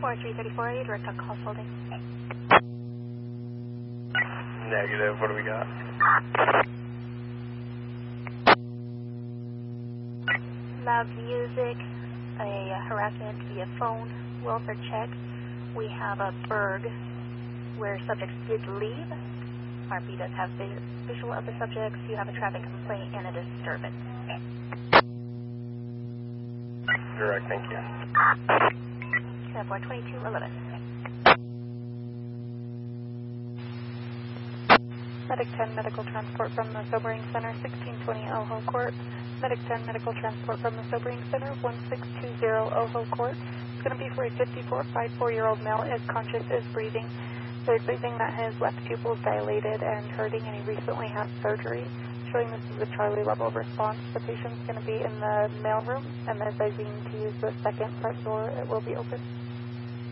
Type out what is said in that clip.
4334, are you direct on call holding? Negative, what do we got? Loud music, a harassment via phone, welfare check. We have a Berg where subjects did leave. RP does have visual of the subjects. You have a traffic complaint and a disturbance. Direct, thank you. 42211. Medic 10 medical transport from the Sobering Center, 1620 Ojo Court. Medic 10 medical transport from the Sobering Center, 1620 Ojo Court. It's going to be for a 54-year-old male, is conscious, is breathing. They're advising that his left pupil is dilated and hurting, and he recently had surgery. Showing this is a Charlie level of response. The patient's going to be in the mail room, and they're advising to use the second front door. It will be open.